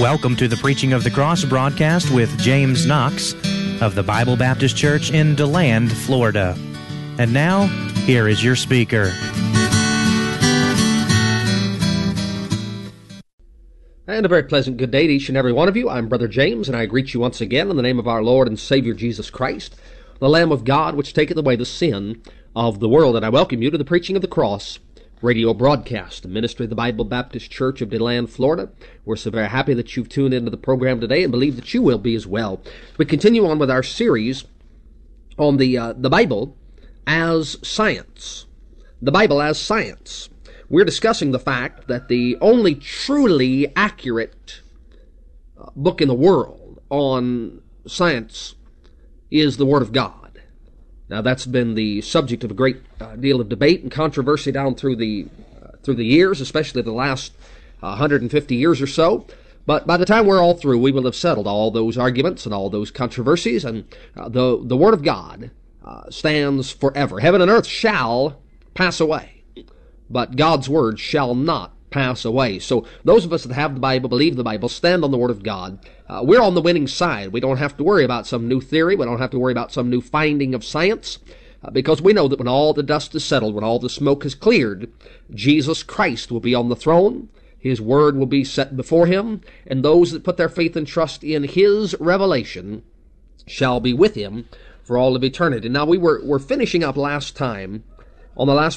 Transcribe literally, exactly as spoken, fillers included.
Welcome to the Preaching of the Cross broadcast with James Knox of the Bible Baptist Church in DeLand, Florida. And now, here is your speaker. And a very pleasant good day to each and every one of you. I'm Brother James, and I greet you once again in the name of our Lord and Savior Jesus Christ, the Lamb of God, which taketh away the sin of the world. And I welcome you to the Preaching of the Cross radio broadcast, the ministry of the Bible Baptist Church of DeLand, Florida. We're so very happy that you've tuned into the program today and believe that you will be as well. We continue on with our series on the uh, the Bible as science. The Bible as science. We're discussing the fact that the only truly accurate uh, book in the world on science is the Word of God. Now, that's been the subject of a great uh, deal of debate and controversy down through the uh, through the years, especially the last uh, one hundred fifty years or so. But by the time we're all through, we will have settled all those arguments and all those controversies, and uh, the the Word of God uh, stands forever. Heaven and earth shall pass away, but God's Word shall not pass away. So those of us that have the Bible, believe the Bible, stand on the Word of God, uh, we're on the winning side. We don't have to worry about some new theory. We don't have to worry about some new finding of science, uh, because we know that when all the dust is settled, when all the smoke is cleared, Jesus Christ will be on the throne. His Word will be set before Him, and those that put their faith and trust in His revelation shall be with Him for all of eternity. Now, we were, were finishing up last time on the last